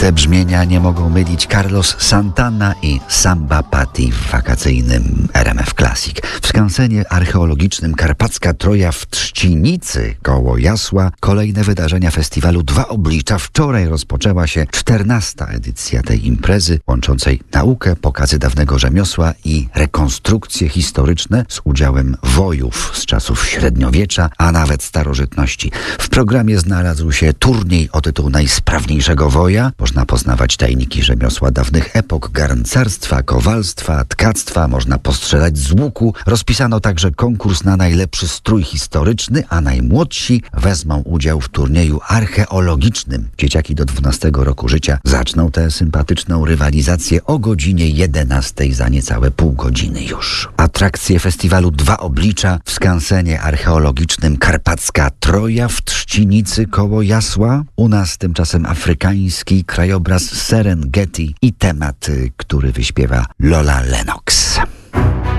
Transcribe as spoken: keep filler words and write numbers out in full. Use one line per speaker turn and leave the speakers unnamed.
Te brzmienia nie mogą mylić Carlos Santana i Samba Party w wakacyjnym R M F Classic. W skansenie archeologicznym Karpacka Troja w Trzcinicy koło Jasła kolejne wydarzenia festiwalu Dwa Oblicza. Wczoraj rozpoczęła się czternasta edycja tej imprezy, łączącej naukę, pokazy dawnego rzemiosła i rekonstrukcje historyczne z udziałem wojów z czasów średniowiecza, a nawet starożytności. W programie znalazł się turniej o tytuł najsprawniejszego woja. Można poznawać tajniki rzemiosła dawnych epok, garncarstwa, kowalstwa, tkactwa, można postrzelać z łuku. Rozpisano także konkurs na najlepszy strój historyczny, a najmłodsi wezmą udział w turnieju archeologicznym. Dzieciaki do dwunastego roku życia zaczną tę sympatyczną rywalizację o godzinie jedenastej, za niecałe pół godziny już. Atrakcje festiwalu Dwa Oblicza w skansenie archeologicznym Karpacka Troja w Trzcinicy koło Jasła. U nas tymczasem afrykański krajobraz Serengeti i temat, który wyśpiewa Lola Lennox.